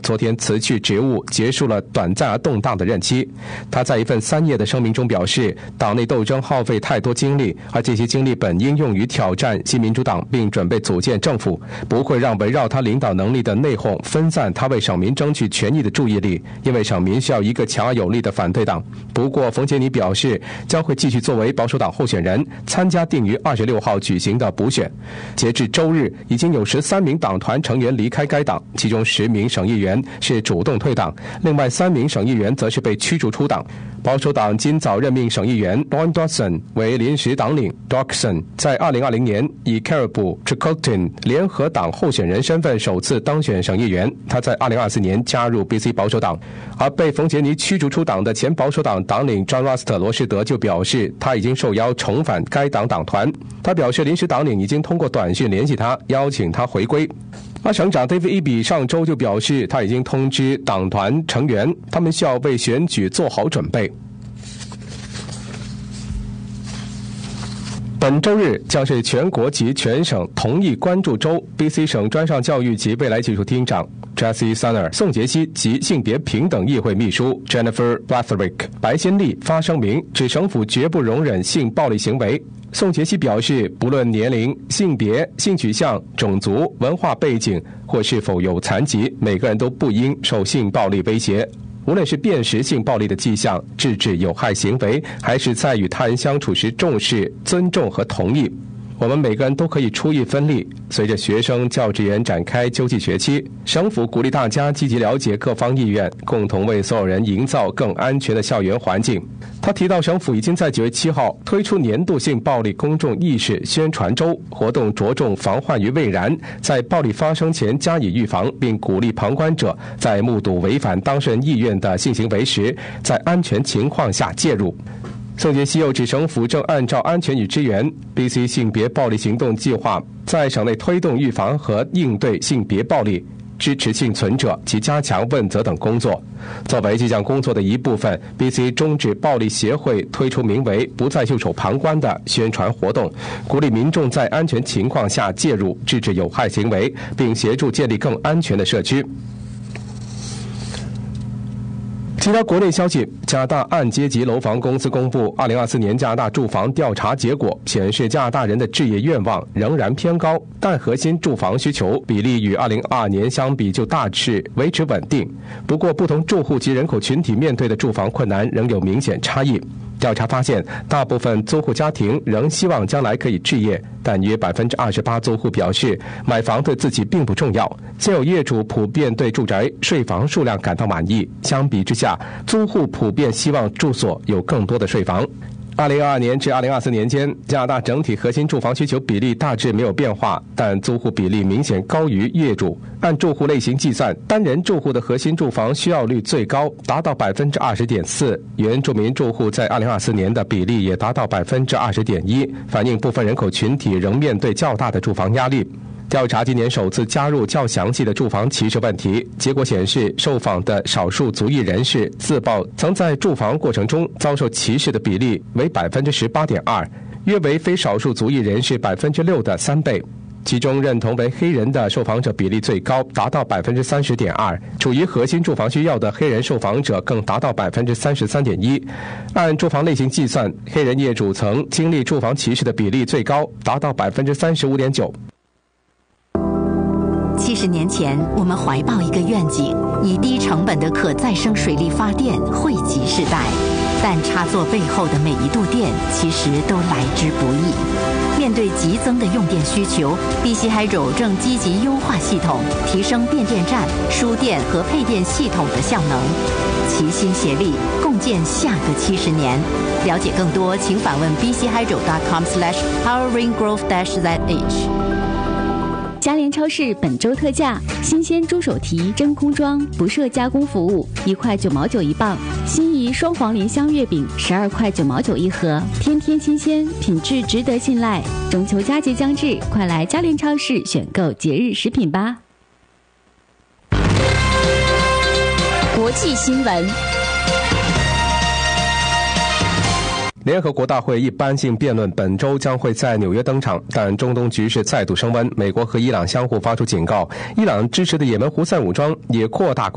昨天辞去职务，结束了短暂而动荡的任期。他在一份3页的声明中表示，党内斗争耗费太多精力，而这些精力本应用于挑战新民主党，并准备组建政府，不会让围绕他领导能力的内讧分散他为省民争取权益的注意力，因为省民需要一个强而有力的反对党。不过冯杰尼表示，将会继续作为保守党候选人参加定于26号举行的补选。截至周日，已经有13名党团成员离开该党，其中10名省议员是主动退党，另外3名省议员则是被驱逐出党。保守党今早任命省议员 Ron Dawson 为临时党领。 Dawson 在2020年以 Caribou Chilcotin 联合党候选人身份首次当选省议员，他在2024年加入 BC 保守党。而被冯杰尼驱逐出党的前保守党党领 John Rust 罗士德就表示，他已经受邀重返该党党团。他表示临时党领已经通过短讯联系他，邀请他回归。而省长 David Eby 上周就表示，他已经通知党团成员，他们需要为选举做好准备。本周日将是全国及全省同意关注周。 BC 省专上教育及未来技术厅长 Jessie Sunner 宋杰希及性别平等议会秘书 Jennifer Blatherick 白先利发声明，指省府绝不容忍性暴力行为。宋杰希表示，不论年龄、性别、性取向、种族、文化背景或是否有残疾，每个人都不应受性暴力威胁。无论是辨识性暴力的迹象、制止有害行为，还是在与他人相处时重视、尊重和同意，我们每个人都可以出一分力。随着学生教职员展开秋季学期，省府鼓励大家积极了解各方意愿，共同为所有人营造更安全的校园环境。他提到，省府已经在9月7号推出年度性暴力公众意识宣传周，活动着重防患于未然，在暴力发生前加以预防，并鼓励旁观者在目睹违反当事人意愿的性行为时，在安全情况下介入。宋杰希又指，省府正按照安全与支援 BC 性别暴力行动计划，在省内推动预防和应对性别暴力，支持幸存者及加强问责等工作。作为这项工作的一部分， BC 终止暴力协会推出名为不再袖手旁观的宣传活动，鼓励民众在安全情况下介入，制止有害行为，并协助建立更安全的社区。其他国内消息，加拿大按揭及楼房公司公布2024年加拿大住房调查结果，显示加拿大人的置业愿望仍然偏高，但核心住房需求比例与2022年相比就大致维持稳定。不过，不同住户及人口群体面对的住房困难仍有明显差异。调查发现，大部分租户家庭仍希望将来可以置业，但约28%租户表示买房对自己并不重要。现有业主普遍对住宅税房数量感到满意，相比之下，租户普遍希望住所有更多的税房。2022年至2024年间，加拿大整体核心住房需求比例大致没有变化，但租户比例明显高于业主。按住户类型计算，单人住户的核心住房需要率最高，达到 20.4%， 原住民住户在2024年的比例也达到 20.1%， 反映部分人口群体仍面对较大的住房压力。调查今年首次加入较详细的住房歧视问题，结果显示，受访的少数族裔人士自曝曾在住房过程中遭受歧视的比例为 18.2%， 约为非少数族裔人士 6% 的3倍。其中认同为黑人的受访者比例最高，达到 30.2%， 处于核心住房需要的黑人受访者更达到 33.1%。 按住房类型计算，黑人业主曾经历住房歧视的比例最高，达到 35.9%。 70年前，我们怀抱一个愿景，以低成本的可再生水力发电惠及世代。但插座背后的每一度电，其实都来之不易。面对急增的用电需求， BC Hydro 正积极优化系统，提升变电站、输电和配电系统的效能，齐心协力，共建下个70年。了解更多，请访问 bchydro.com/poweringrowth-zh。 嘉联超市本周特价：新鲜猪手蹄真空装，不设加工服务，1块9毛9一磅；心仪双黄莲香月饼，12块9毛9一盒，天天新鲜，品质值得信赖。中秋佳节将至，快来嘉联超市选购节日食品吧。 国际新闻。 联合国大会一般性辩论本周将会在纽约登场，但中东局势再度升温，美国和伊朗相互发出警告，伊朗支持的也门胡塞武装也扩大